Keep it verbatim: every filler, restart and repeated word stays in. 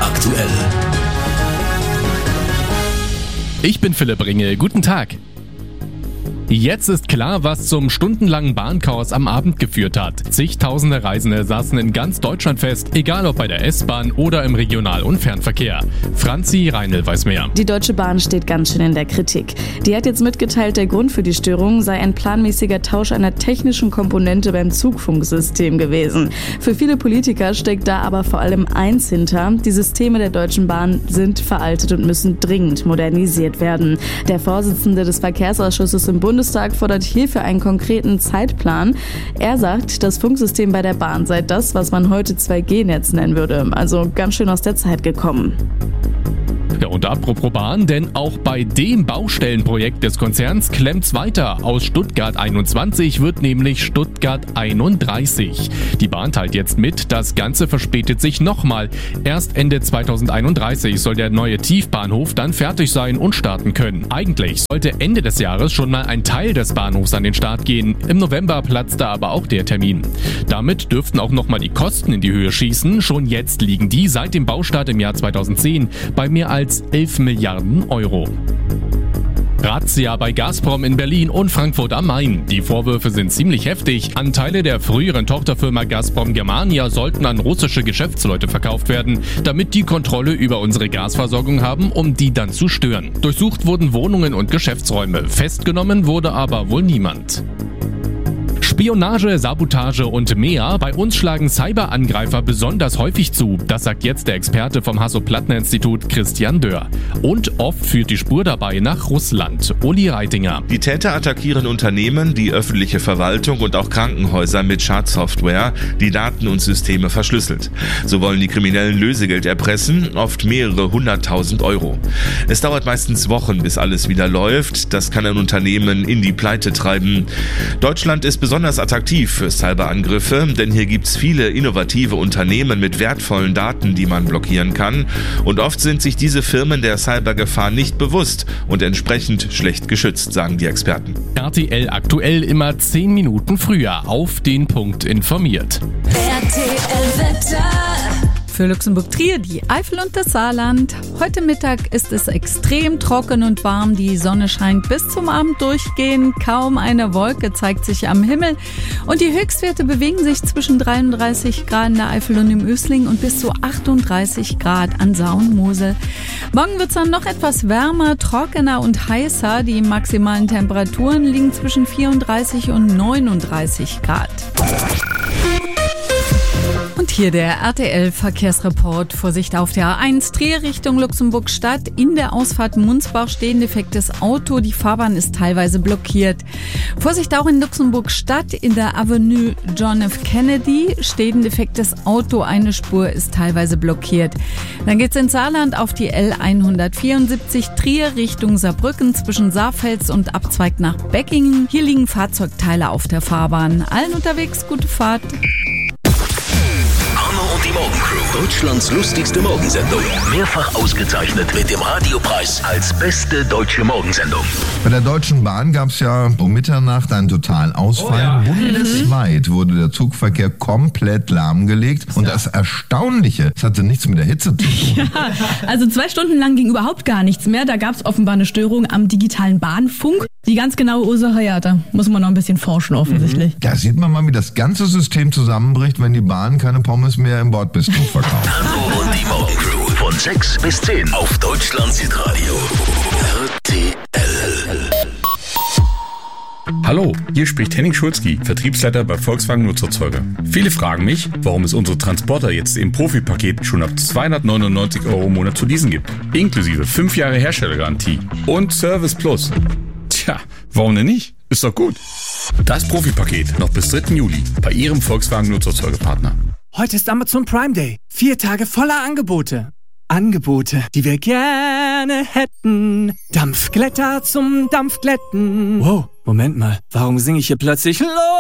aktuell. Ich bin Philipp Ringel. Guten Tag. Jetzt ist klar, was zum stundenlangen Bahnchaos am Abend geführt hat. Zigtausende Reisende saßen in ganz Deutschland fest, egal ob bei der S-Bahn oder im Regional- und Fernverkehr. Franzi Reinl weiß mehr. Die Deutsche Bahn steht ganz schön in der Kritik. Die hat jetzt mitgeteilt, der Grund für die Störung sei ein planmäßiger Tausch einer technischen Komponente beim Zugfunksystem gewesen. Für viele Politiker steckt da aber vor allem eins hinter: Die Systeme der Deutschen Bahn sind veraltet und müssen dringend modernisiert werden. Der Vorsitzende des Verkehrsausschusses im Bundestag fordert hierfür einen konkreten Zeitplan. Er sagt, das Funksystem bei der Bahn sei das, was man heute zwei G Netz nennen würde. Also ganz schön aus der Zeit gekommen. Ja, und apropos Bahn, denn auch bei dem Baustellenprojekt des Konzerns klemmt's weiter. Aus Stuttgart einundzwanzig wird nämlich Stuttgart einunddreißig. Die Bahn teilt jetzt mit, das Ganze verspätet sich nochmal. Erst Ende zweitausendeinunddreißig soll der neue Tiefbahnhof dann fertig sein und starten können. Eigentlich sollte Ende des Jahres schon mal ein Teil des Bahnhofs an den Start gehen. Im November platzte aber auch der Termin. Damit dürften auch nochmal die Kosten in die Höhe schießen. Schon jetzt liegen die seit dem Baustart im Jahr zweitausendzehn bei mehr als elf Milliarden Euro. Razzia bei Gazprom in Berlin und Frankfurt am Main. Die Vorwürfe sind ziemlich heftig. Anteile der früheren Tochterfirma Gazprom Germania sollten an russische Geschäftsleute verkauft werden, damit die Kontrolle über unsere Gasversorgung haben, um die dann zu stören. Durchsucht wurden Wohnungen und Geschäftsräume. Festgenommen wurde aber wohl niemand. Spionage, Sabotage und mehr. Bei uns schlagen Cyberangreifer besonders häufig zu. Das sagt jetzt der Experte vom Hasso-Plattner-Institut Christian Dörr. Und oft führt die Spur dabei nach Russland. Uli Reitinger. Die Täter attackieren Unternehmen, die öffentliche Verwaltung und auch Krankenhäuser mit Schadsoftware, die Daten und Systeme verschlüsselt. So wollen die Kriminellen Lösegeld erpressen, oft mehrere hunderttausend Euro. Es dauert meistens Wochen, bis alles wieder läuft. Das kann ein Unternehmen in die Pleite treiben. Deutschland ist besonders attraktiv für Cyberangriffe, denn hier gibt's viele innovative Unternehmen mit wertvollen Daten, die man blockieren kann. Und oft sind sich diese Firmen der Cybergefahr nicht bewusst und entsprechend schlecht geschützt, sagen die Experten. R T L aktuell immer zehn Minuten früher auf den Punkt informiert. R T L-Wetter. Für Luxemburg-Trier, die Eifel und das Saarland. Heute Mittag ist es extrem trocken und warm. Die Sonne scheint bis zum Abend durchgehend. Kaum eine Wolke zeigt sich am Himmel. Und die Höchstwerte bewegen sich zwischen dreiunddreißig Grad in der Eifel und im Ösling und bis zu achtunddreißig Grad an Saar und Mosel. Morgen wird es dann noch etwas wärmer, trockener und heißer. Die maximalen Temperaturen liegen zwischen vierunddreißig und neununddreißig Grad. Und hier der R T L-Verkehrsreport. Vorsicht auf der A eins Trier Richtung Luxemburg-Stadt. In der Ausfahrt Munzbach steht ein defektes Auto. Die Fahrbahn ist teilweise blockiert. Vorsicht auch in Luxemburg-Stadt. In der Avenue John F. Kennedy steht ein defektes Auto. Eine Spur ist teilweise blockiert. Dann geht's ins Saarland auf die L hundertvierundsiebzig Trier Richtung Saarbrücken zwischen Saarfels und Abzweig nach Beckingen. Hier liegen Fahrzeugteile auf der Fahrbahn. Allen unterwegs gute Fahrt. Und die Morgencrew. Deutschlands lustigste Morgensendung. Mehrfach ausgezeichnet mit dem Radiopreis als beste deutsche Morgensendung. Bei der Deutschen Bahn gab es ja um Mitternacht einen Totalausfall. Oh ja. Bundesweit wurde der Zugverkehr komplett lahmgelegt. Und das Erstaunliche, es hatte nichts mit der Hitze zu tun. Ja, also zwei Stunden lang ging überhaupt gar nichts mehr. Da gab es offenbar eine Störung am digitalen Bahnfunk. Die ganz genaue Ursache, ja, da muss man noch ein bisschen forschen offensichtlich. Da sieht man mal, wie das ganze System zusammenbricht, wenn die Bahn keine Pommes mehr im Bordbistro verkauft. Hanno und die Morgencrew von sechs bis zehn auf Deutschlands Hitradio R T L. Hallo, hier spricht Henning Schulzki, Vertriebsleiter bei Volkswagen Nutzerzeuger. Viele fragen mich, warum es unsere Transporter jetzt im Profi-Paket schon ab zweihundertneunundneunzig Euro im Monat zu leasen gibt. Inklusive fünf Jahre Herstellergarantie und Service Plus. Tja, warum denn nicht? Ist doch gut. Das Profi-Paket noch bis dritten Juli bei Ihrem Volkswagen Nutzerzeugerpartner. Heute ist Amazon Prime Day. Vier Tage voller Angebote. Angebote, die wir gerne hätten. Dampfglätter zum Dampfglätten. Wow, Moment mal. Warum singe ich hier plötzlich los?